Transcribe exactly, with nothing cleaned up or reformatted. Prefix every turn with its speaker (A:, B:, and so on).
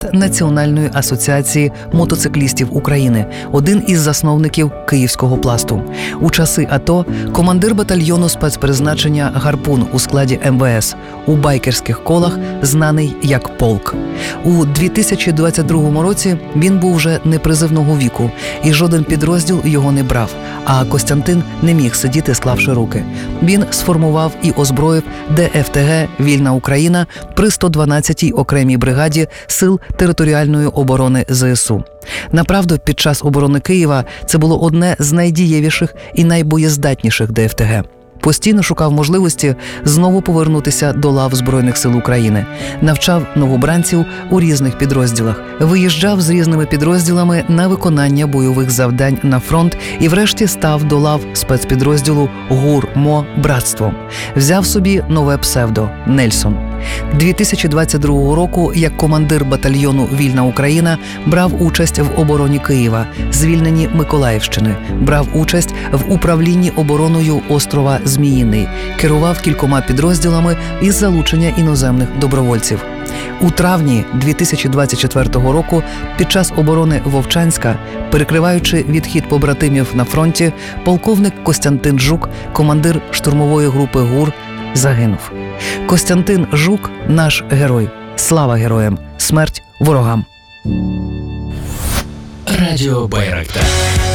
A: Національної асоціації мотоциклістів України, один із засновників Київського пласту. У часи АТО командир батальйону спецпризначення «Гарпун» у складі ем ве ес, у байкерських колах знаний як «Полк». У дві тисячі двадцять другому році він був вже непризивного віку, і жоден підрозділ його не брав, а Костянтин не міг сидіти, склавши руки. Він сформував і озброїв де еф те ге «Вільна Україна» при сто дванадцятій окремій бригаді сил територіальної оборони зе ес у. Направду, під час оборони Києва це було одне з найдієвіших і найбоєздатніших де еф те ге. Постійно шукав можливості знову повернутися до лав Збройних сил України. Навчав новобранців у різних підрозділах. Виїжджав з різними підрозділами на виконання бойових завдань на фронт і врешті став до лав спецпідрозділу ГУР-МО «Братство». Взяв собі нове псевдо – Нельсон. дві тисячі двадцять другого року як командир батальйону «Вільна Україна» брав участь в обороні Києва, звільненні Миколаївщини, брав участь в управлінні обороною острова Зміїний, керував кількома підрозділами із залучення іноземних добровольців. У травні дві тисячі двадцять четвертого року під час оборони Вовчанська, перекриваючи відхід побратимів на фронті, полковник Костянтин Жук, командир штурмової групи ГУР, загинув. Костянтин Жук – наш герой. Слава героям! Смерть ворогам!
B: Радіо Байрактар.